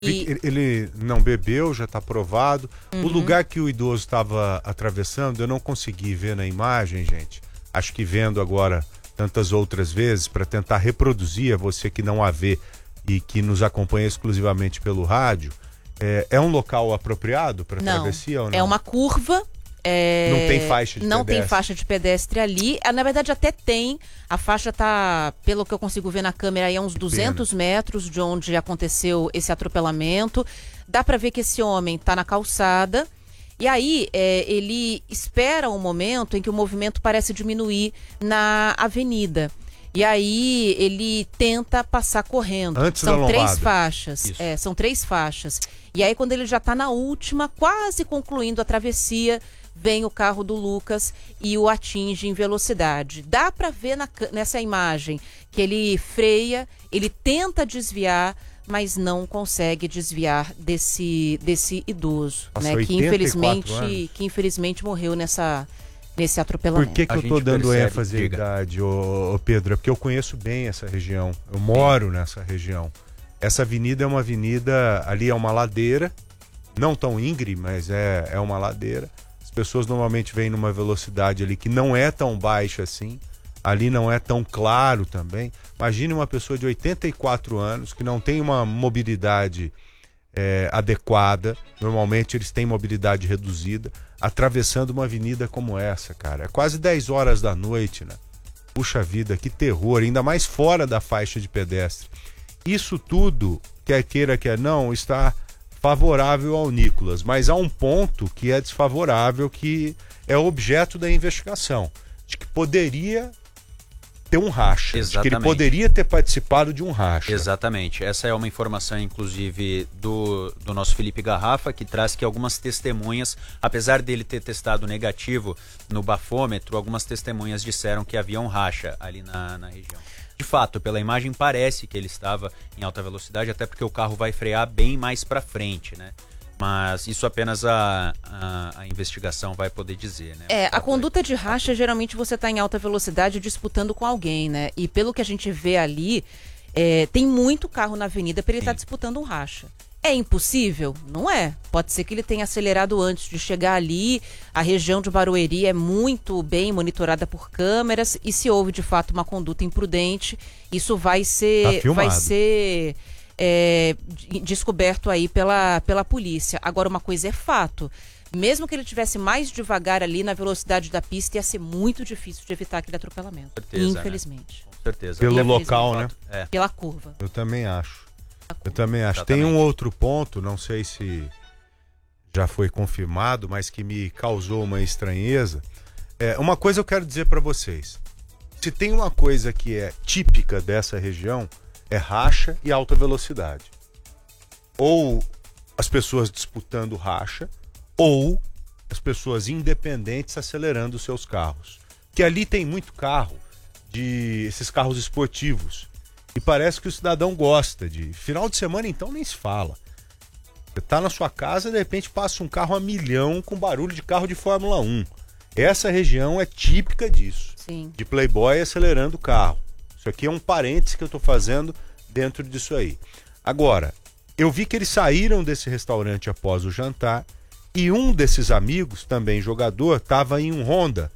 Ele não bebeu, já está provado. O lugar que o idoso estava atravessando, eu não consegui ver na imagem, gente. Acho que vendo agora tantas outras vezes para tentar reproduzir a você que não a vê e que nos acompanha exclusivamente pelo rádio. É um local apropriado para travessia ou não? É uma curva. Não tem faixa de pedestre. Não tem faixa de pedestre ali. Na verdade, até tem. A faixa está, pelo que eu consigo ver na câmera, aí a uns 200 metros de onde aconteceu esse atropelamento. Dá para ver que esse homem está na calçada. E aí, ele espera um momento em que o movimento parece diminuir na avenida. E aí, ele tenta passar correndo. Antes da São lombada. 3 faixas. São 3 faixas. E aí, quando ele já está na última, quase concluindo a travessia, vem o carro do Lucas e o atinge em velocidade. Dá para ver nessa imagem que ele freia, ele tenta desviar, mas não consegue desviar desse idoso, Nossa, né? Que infelizmente morreu nesse atropelamento. Por que eu tô dando ênfase à idade, ô Pedro? É porque eu conheço bem essa região. Eu moro nessa região. Essa avenida é uma avenida, ali é uma ladeira, não tão íngreme, mas é uma ladeira. As pessoas normalmente vêm numa velocidade ali que não é tão baixa assim. Ali não é tão claro também. Imagine uma pessoa de 84 anos que não tem uma mobilidade adequada. Normalmente eles têm mobilidade reduzida, atravessando uma avenida como essa, cara. É quase 10 horas da noite, né? Puxa vida, que terror, ainda mais fora da faixa de pedestre. Isso tudo, quer queira, quer não, está favorável ao Nicolas, mas há um ponto que é desfavorável, que é objeto da investigação, de que poderia ter um racha, de que ele poderia ter participado de um racha. Exatamente, essa é uma informação inclusive do nosso Felipe Garrafa, que traz que algumas testemunhas, apesar dele ter testado negativo no bafômetro, algumas testemunhas disseram que havia um racha ali na região. De fato, pela imagem parece que ele estava em alta velocidade, até porque o carro vai frear bem mais para frente, né? Mas isso apenas a investigação vai poder dizer, né? A conduta de racha, geralmente você está em alta velocidade disputando com alguém, né? E pelo que a gente vê ali, tem muito carro na avenida para ele estar disputando um racha. É impossível? Não é. Pode ser que ele tenha acelerado antes de chegar ali. A região de Barueri é muito bem monitorada por câmeras e se houve de fato uma conduta imprudente, isso vai ser descoberto aí pela polícia. Agora, uma coisa é fato. Mesmo que ele tivesse mais devagar ali na velocidade da pista, ia ser muito difícil de evitar aquele atropelamento. Certeza, infelizmente. Né? Com certeza. Pelo local, né? Pela curva. Eu também acho. Tem um outro ponto, não sei se já foi confirmado, mas que me causou uma estranheza. Uma coisa eu quero dizer para vocês. Se tem uma coisa que é típica dessa região, é racha e alta velocidade. Ou as pessoas disputando racha, ou as pessoas independentes acelerando os seus carros. Que ali tem muito carro, esses carros esportivos. E parece que o cidadão gosta de... Final de semana, então, nem se fala. Você tá na sua casa e, de repente, passa um carro a milhão com barulho de carro de Fórmula 1. Essa região é típica disso. Sim. De playboy acelerando o carro. Isso aqui é um parênteses que eu tô fazendo dentro disso aí. Agora, eu vi que eles saíram desse restaurante após o jantar e um desses amigos, também jogador, estava em um Honda.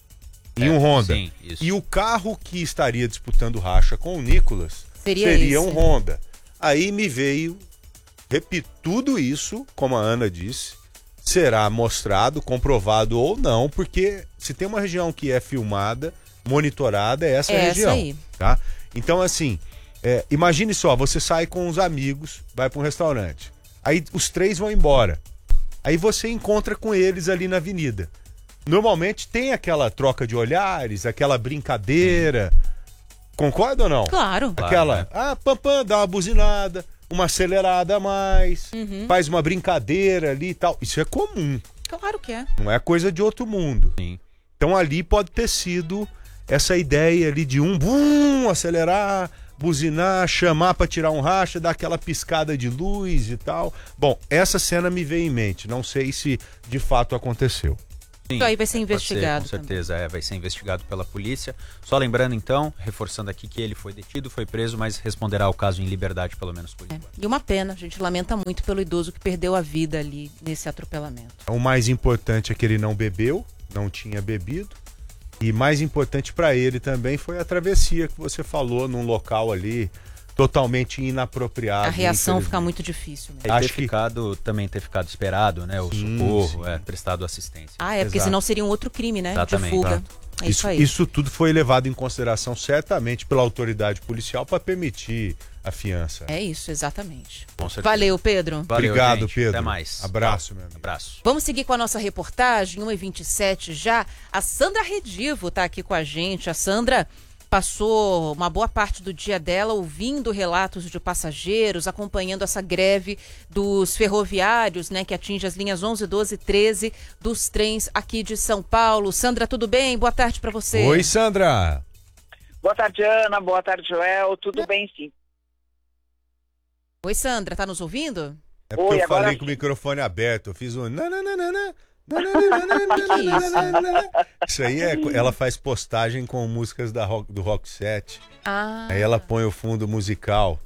Sim, isso. E o carro que estaria disputando racha com o Nicolas seria um Honda. Aí me veio, repito, tudo isso, como a Ana disse, será mostrado, comprovado ou não, porque se tem uma região que é filmada, monitorada, é essa região. Aí. Tá? Então, assim, imagine só, você sai com os amigos, vai para um restaurante, aí os 3 vão embora. Aí você encontra com eles ali na avenida. Normalmente tem aquela troca de olhares, aquela brincadeira. Concorda ou não? Claro. Aquela, dá uma buzinada, uma acelerada a mais, faz uma brincadeira ali e tal. Isso é comum. Claro que é. Não é coisa de outro mundo. Sim. Então ali pode ter sido essa ideia ali de acelerar, buzinar, chamar para tirar um racha, dar aquela piscada de luz e tal. Bom, essa cena me veio em mente. Não sei se de fato aconteceu. Sim, Então aí vai ser investigado. Com certeza, vai ser investigado pela polícia. Só lembrando então, reforçando aqui que ele foi detido, foi preso, mas responderá ao caso em liberdade, pelo menos por enquanto. E uma pena, a gente lamenta muito pelo idoso que perdeu a vida ali nesse atropelamento. O mais importante é que ele não bebeu, não tinha bebido. E mais importante para ele também foi a travessia que você falou num local ali totalmente inapropriado. A reação fica muito difícil. Né? Acho que também ter ficado esperado, né? O socorro, prestado assistência. Porque senão seria um outro crime, né? Exatamente. De fuga. É isso aí. Isso tudo foi levado em consideração certamente pela autoridade policial para permitir a fiança. É isso, exatamente. Com certeza. Valeu, Pedro. Obrigado, gente. Pedro. Até mais. Abraço, meu amigo. Abraço. Vamos seguir com a nossa reportagem, 1h27 já. A Sandra Redivo está aqui com a gente. A Sandra passou uma boa parte do dia dela ouvindo relatos de passageiros, acompanhando essa greve dos ferroviários, né, que atinge as linhas 11, 12 e 13 dos trens aqui de São Paulo. Sandra, tudo bem? Boa tarde para você. Oi, Sandra. Boa tarde, Ana. Boa tarde, Joel. Tudo bem, sim. Oi, Sandra, tá nos ouvindo? É porque eu falei sim. com o microfone aberto, eu fiz um... Isso aí ela faz postagem com músicas do Rock 7. Aí ela põe o fundo musical.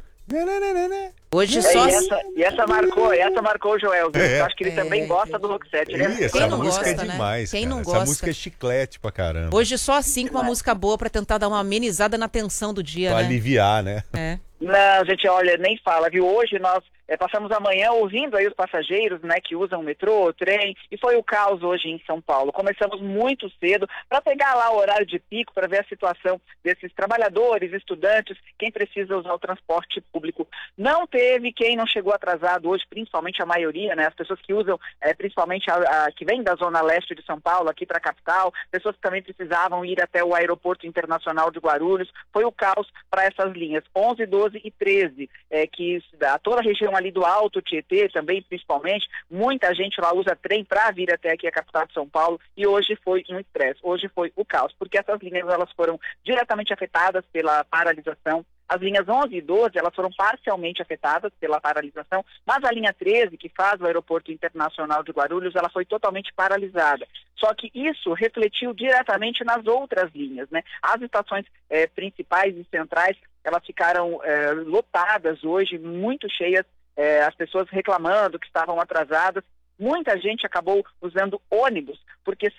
Hoje só... essa marcou o Joel. Eu acho que ele também gosta do Rock 7. Essa música gosta, é demais, Quem cara. não Essa gosta? música é chiclete pra caramba. Hoje só assim com uma música boa pra tentar dar uma amenizada na tensão do dia, Pra né? aliviar, né? Não, gente, olha, nem fala, viu? Hoje nós passamos a manhã ouvindo aí os passageiros, né, que usam o metrô, o trem, e foi o caos hoje em São Paulo. Começamos muito cedo para pegar lá o horário de pico, para ver a situação desses trabalhadores, estudantes, quem precisa usar o transporte público. Não teve quem não chegou atrasado hoje, principalmente a maioria, né, as pessoas que usam, principalmente que vêm da zona leste de São Paulo, aqui para a capital, pessoas que também precisavam ir até o aeroporto internacional de Guarulhos. Foi o caos para essas linhas 11, 12 e 13, que toda a região ali do Alto Tietê também, principalmente, muita gente lá usa trem para vir até aqui a capital de São Paulo, e hoje foi um estresse, hoje foi o caos, porque essas linhas elas foram diretamente afetadas pela paralisação. As linhas 11 e 12, elas foram parcialmente afetadas pela paralisação, mas a linha 13, que faz o aeroporto internacional de Guarulhos, ela foi totalmente paralisada. Só que isso refletiu diretamente nas outras linhas, né? As estações principais e centrais, elas ficaram lotadas hoje, muito cheias, as pessoas reclamando que estavam atrasadas. Muita gente acabou usando ônibus, porque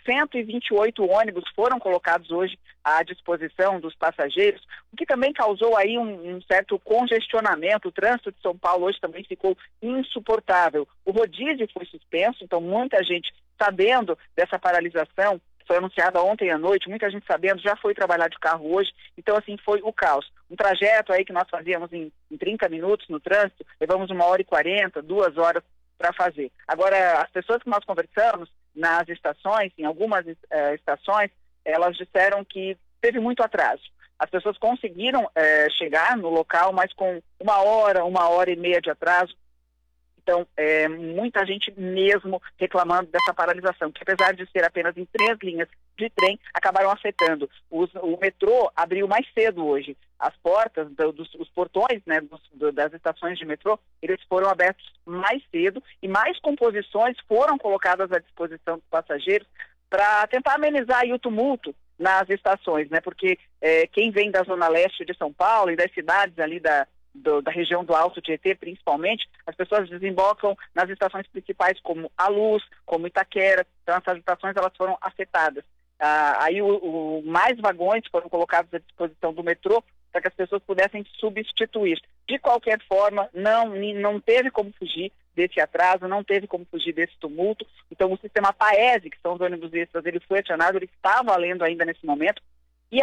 128 ônibus foram colocados hoje à disposição dos passageiros, o que também causou aí um certo congestionamento. O trânsito de São Paulo hoje também ficou insuportável. O rodízio foi suspenso, então muita gente, sabendo dessa paralisação, foi anunciada ontem à noite, muita gente sabendo, já foi trabalhar de carro hoje, então assim foi o caos. Um trajeto aí que nós fazíamos em 30 minutos no trânsito, levamos 1h40, 2 horas para fazer. Agora, as pessoas que nós conversamos nas estações, em algumas estações, elas disseram que teve muito atraso. As pessoas conseguiram chegar no local, mas com 1h e meia de atraso. Então, muita gente mesmo reclamando dessa paralisação, que apesar de ser apenas em 3 linhas de trem, acabaram afetando. O metrô abriu mais cedo hoje. As portas, os portões, né, das estações de metrô, eles foram abertos mais cedo e mais composições foram colocadas à disposição dos passageiros para tentar amenizar aí o tumulto nas estações, né? Porque quem vem da zona leste de São Paulo e das cidades ali da região do Alto Tietê, principalmente, as pessoas desembocam nas estações principais como A Luz, como Itaquera. Então essas estações elas foram afetadas. Aí mais vagões foram colocados à disposição do metrô para que as pessoas pudessem substituir. De qualquer forma, não teve como fugir desse atraso, não teve como fugir desse tumulto. Então o sistema Paese, que são os ônibus extras, ele foi acionado, ele está valendo ainda nesse momento. E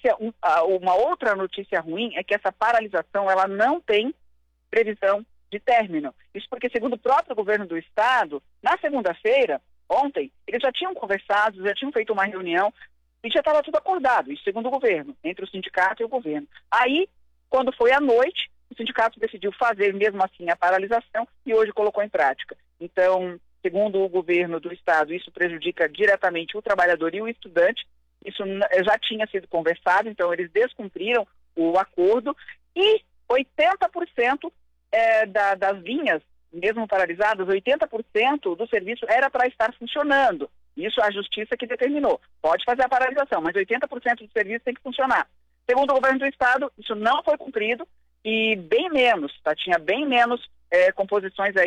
uma outra notícia ruim é que essa paralisação ela não tem previsão de término. Isso porque, segundo o próprio governo do estado, na segunda-feira, ontem, eles já tinham conversado, já tinham feito uma reunião e já estava tudo acordado, isso segundo o governo, entre o sindicato e o governo. Aí, quando foi à noite, o sindicato decidiu fazer mesmo assim a paralisação e hoje colocou em prática. Então, segundo o governo do estado, isso prejudica diretamente o trabalhador e o estudante. Isso já tinha sido conversado, então eles descumpriram o acordo e 80% das linhas, mesmo paralisadas, 80% do serviço era para estar funcionando. Isso a justiça que determinou. Pode fazer a paralisação, mas 80% do serviço tem que funcionar. Segundo o governo do estado, isso não foi cumprido e bem menos, tá? Tinha bem menos composições aí